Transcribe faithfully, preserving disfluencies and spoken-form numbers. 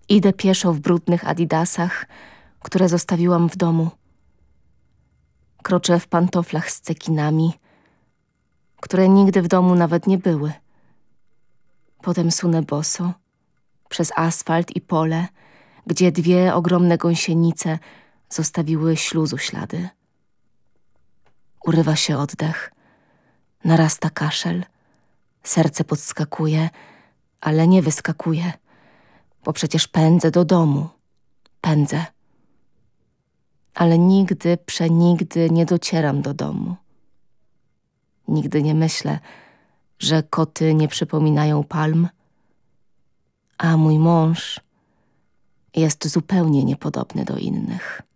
Idę pieszo w brudnych adidasach, które zostawiłam w domu. Kroczę w pantoflach z cekinami, które nigdy w domu nawet nie były. Potem sunę boso przez asfalt i pole, gdzie dwie ogromne gąsienice zostawiły śluzu ślady. Urywa się oddech, narasta kaszel, serce podskakuje, ale nie wyskakuje, bo przecież pędzę do domu, pędzę. Ale nigdy, przenigdy nie docieram do domu. Nigdy nie myślę, że koty nie przypominają palm, a mój mąż jest zupełnie niepodobny do innych.